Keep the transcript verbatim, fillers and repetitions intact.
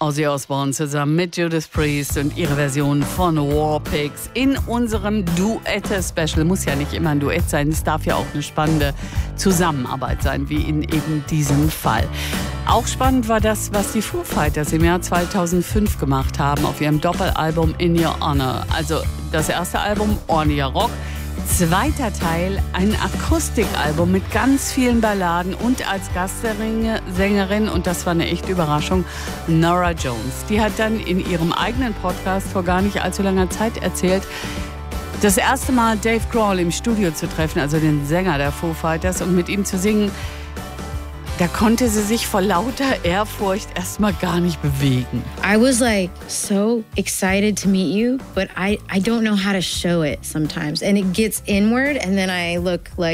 Ozzy Osbourne zusammen mit Judas Priest und ihre Version von Warpigs in unserem Duette-Special. Muss ja nicht immer ein Duett sein, es darf ja auch eine spannende Zusammenarbeit sein, wie in eben diesem Fall. Auch spannend war das, was die Foo Fighters im Jahr zweitausendfünf gemacht haben auf ihrem Doppelalbum In Your Honor. Also das erste Album, ordentlicher Rock. Zweiter Teil, ein Akustikalbum mit ganz vielen Balladen und als Gastsängerin, und das war eine echte Überraschung, Norah Jones. Die hat dann in ihrem eigenen Podcast vor gar nicht allzu langer Zeit erzählt, das erste Mal Dave Grohl im Studio zu treffen, also den Sänger der Foo Fighters, und mit ihm zu singen, da konnte sie sich vor lauter Ehrfurcht erstmal gar nicht bewegen. I was like so excited to meet you, but I, I don't know how to show it sometimes. And it gets inward and then I look like